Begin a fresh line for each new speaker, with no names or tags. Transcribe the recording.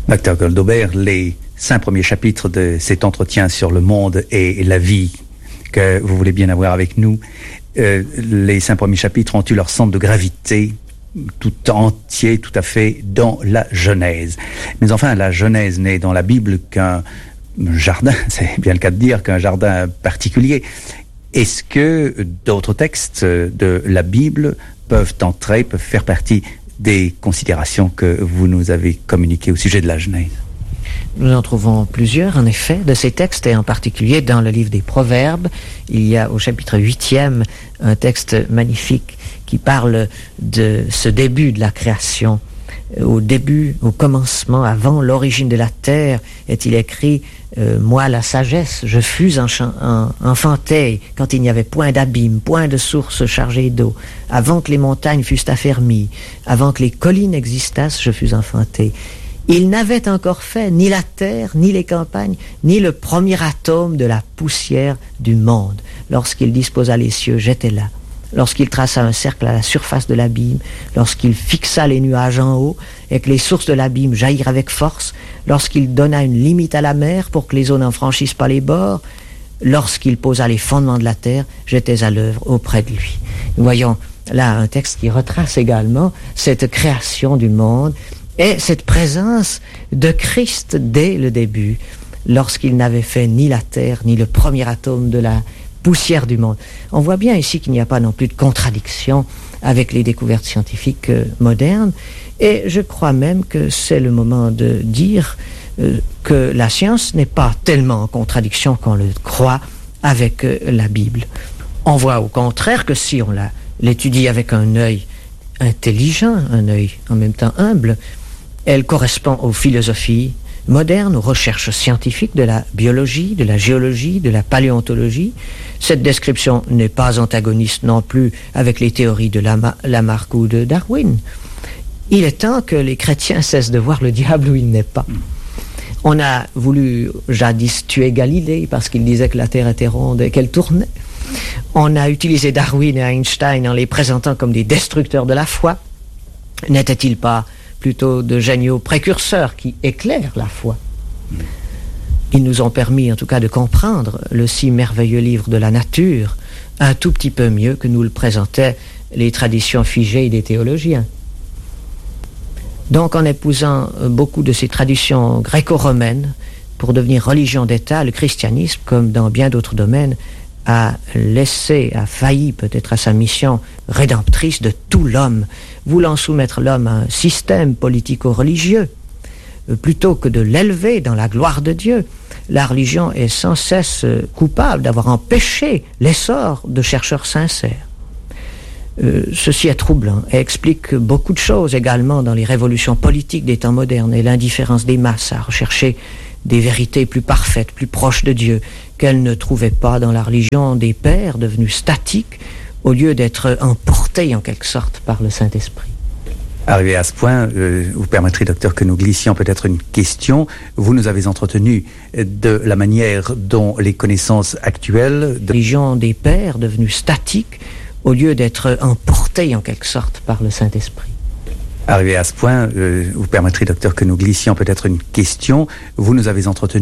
Docteur Goldobert, les 5 premiers chapitres de cet entretien sur le monde et la vie que vous voulez bien avoir avec nous, les 5 premiers chapitres ont eu leur centre de gravité tout entier, tout à fait dans la Genèse. Mais enfin, la Genèse n'est dans la Bible qu'un jardin, c'est bien le cas de dire, qu'un jardin particulier. Est-ce que d'autres textes de la Bible peuvent faire partie des considérations que vous nous avez communiquées au sujet de la Genèse?
Nous en trouvons plusieurs, en effet, de ces textes, et en particulier dans le livre des Proverbes. Il y a au chapitre 8e un texte magnifique qui parle de ce début de la création. Au début, au commencement, avant l'origine de la terre, est-il écrit moi, la sagesse, je fus enfanté quand il n'y avait point d'abîme, point de source chargée d'eau. Avant que les montagnes fussent affermies, avant que les collines existassent, je fus enfanté. Il n'avait encore fait ni la terre, ni les campagnes, ni le premier atome de la poussière du monde. Lorsqu'il disposa les cieux, j'étais là. Lorsqu'il traça un cercle à la surface de l'abîme, lorsqu'il fixa les nuages en haut et que les sources de l'abîme jaillirent avec force, lorsqu'il donna une limite à la mer pour que les eaux n'en franchissent pas les bords, lorsqu'il posa les fondements de la terre, j'étais à l'œuvre auprès de lui. Nous voyons là un texte qui retrace également cette création du monde et cette présence de Christ dès le début, lorsqu'il n'avait fait ni la terre, ni le premier atome de la poussière du monde. On voit bien ici qu'il n'y a pas non plus de contradiction avec les découvertes scientifiques modernes, et je crois même que c'est le moment de dire que la science n'est pas tellement en contradiction qu'on le croit avec la Bible. On voit au contraire que si on l'étudie avec un œil intelligent, un œil en même temps humble, elle correspond aux philosophies modernes, aux recherches scientifiques de la biologie, de la géologie, de la paléontologie. Cette description n'est pas antagoniste non plus avec les théories de Lamarck ou de Darwin. Il est temps que les chrétiens cessent de voir le diable où il n'est pas. On a voulu jadis tuer Galilée parce qu'il disait que la Terre était ronde et qu'elle tournait. On a utilisé Darwin et Einstein en les présentant comme des destructeurs de la foi. N'étaient-ils pas plutôt de géniaux précurseurs qui éclairent la foi? Ils nous ont permis en tout cas de comprendre le si merveilleux livre de la nature un tout petit peu mieux que nous le présentaient les traditions figées des théologiens. Donc en épousant beaucoup de ces traditions gréco-romaines pour devenir religion d'État, le christianisme, comme dans bien d'autres domaines, a failli peut-être à sa mission rédemptrice de tout l'homme, voulant soumettre l'homme à un système politico-religieux, plutôt que de l'élever dans la gloire de Dieu. La religion est sans cesse coupable d'avoir empêché l'essor de chercheurs sincères. Ceci est troublant et explique beaucoup de choses également dans les révolutions politiques des temps modernes et l'indifférence des masses à rechercher des vérités plus parfaites, plus proches de Dieu, qu'elles ne trouvaient pas dans la religion des pères devenus statiques au lieu d'être emportés en quelque sorte par le Saint-Esprit.
Arrivé à ce point, vous permettrez, docteur, que nous glissions peut-être une question. Vous nous avez entretenu de la manière dont les connaissances actuelles
de la religion des pères devenus statiques au lieu d'être emportés en quelque sorte par le Saint-Esprit.
Arrivé à ce point, vous permettrez, docteur, que nous glissions peut-être une question. Vous nous avez entretenu